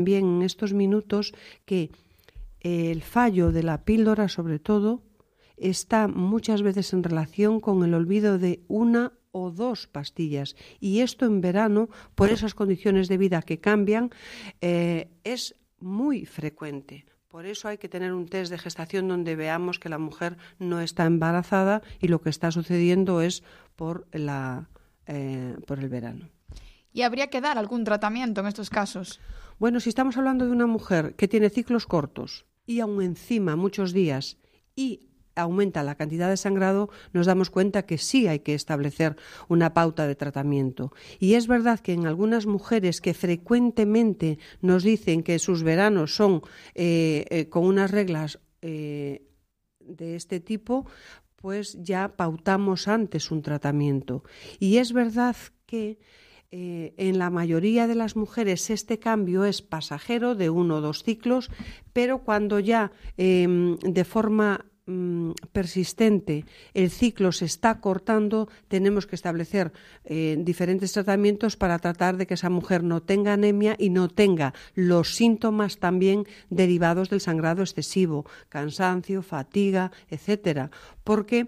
también en estos minutos que el fallo de la píldora, sobre todo, está muchas veces en relación con el olvido de una o dos pastillas. Y esto en verano, por esas condiciones de vida que cambian, es muy frecuente. Por eso hay que tener un test de gestación donde veamos que la mujer no está embarazada y lo que está sucediendo es por el verano. ¿Y habría que dar algún tratamiento en estos casos? Bueno, si estamos hablando de una mujer que tiene ciclos cortos y aún encima muchos días y aumenta la cantidad de sangrado, nos damos cuenta que sí hay que establecer una pauta de tratamiento. Y es verdad que en algunas mujeres que frecuentemente nos dicen que sus veranos son con unas reglas de este tipo, pues ya pautamos antes un tratamiento. Y es verdad que en la mayoría de las mujeres este cambio es pasajero de 1 o 2 ciclos, pero cuando ya de forma persistente el ciclo se está cortando, tenemos que establecer diferentes tratamientos para tratar de que esa mujer no tenga anemia y no tenga los síntomas también derivados del sangrado excesivo, cansancio, fatiga, etcétera, porque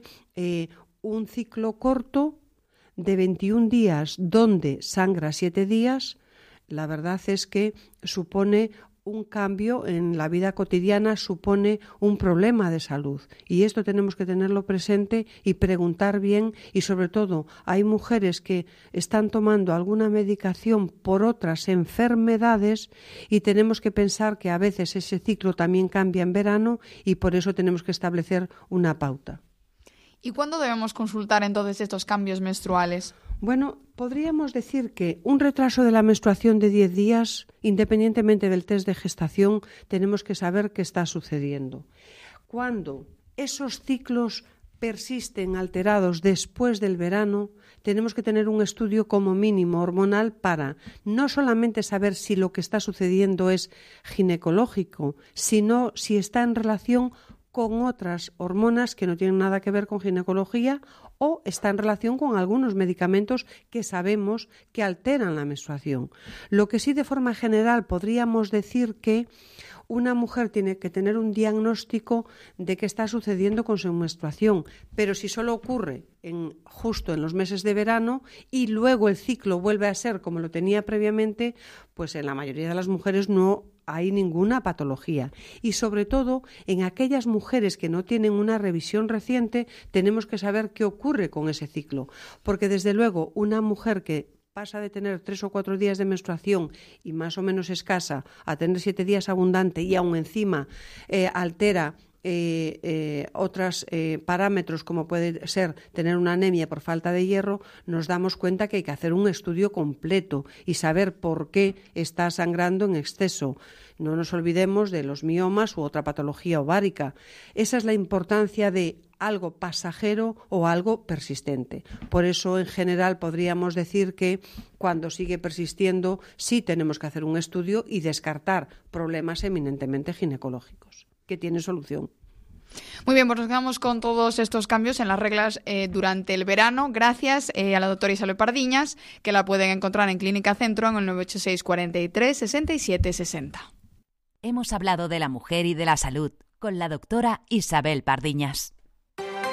un ciclo corto de 21 días donde sangra 7 días, la verdad es que supone un cambio en la vida cotidiana, supone un problema de salud. Y esto tenemos que tenerlo presente y preguntar bien. Y sobre todo, hay mujeres que están tomando alguna medicación por otras enfermedades y tenemos que pensar que a veces ese ciclo también cambia en verano y por eso tenemos que establecer una pauta. ¿Y cuándo debemos consultar entonces estos cambios menstruales? Bueno, podríamos decir que un retraso de la menstruación de 10 días, independientemente del test de gestación, tenemos que saber qué está sucediendo. Cuando esos ciclos persisten alterados después del verano, tenemos que tener un estudio como mínimo hormonal para no solamente saber si lo que está sucediendo es ginecológico, sino si está en relación con otras hormonas que no tienen nada que ver con ginecología o está en relación con algunos medicamentos que sabemos que alteran la menstruación. Lo que sí, de forma general, podríamos decir que una mujer tiene que tener un diagnóstico de qué está sucediendo con su menstruación, pero si solo ocurre justo en los meses de verano y luego el ciclo vuelve a ser como lo tenía previamente, pues en la mayoría de las mujeres no hay ninguna patología. Y sobre todo, en aquellas mujeres que no tienen una revisión reciente, tenemos que saber qué ocurre con ese ciclo. Porque desde luego, una mujer que pasa de tener 3 o 4 días de menstruación y más o menos escasa a tener 7 días abundante y aún encima altera otros parámetros como puede ser tener una anemia por falta de hierro, nos damos cuenta que hay que hacer un estudio completo y saber por qué está sangrando en exceso. No nos olvidemos de los miomas u otra patología ovárica. Esa es la importancia de algo pasajero o algo persistente. Por eso, en general, podríamos decir que cuando sigue persistiendo, sí tenemos que hacer un estudio y descartar problemas eminentemente ginecológicos, que tienen solución. Muy bien, pues nos quedamos con todos estos cambios en las reglas durante el verano. Gracias a la doctora Isabel Pardiñas, que la pueden encontrar en Clínica Centro en el 986 43 67 60. Hemos hablado de la mujer y de la salud con la doctora Isabel Pardiñas.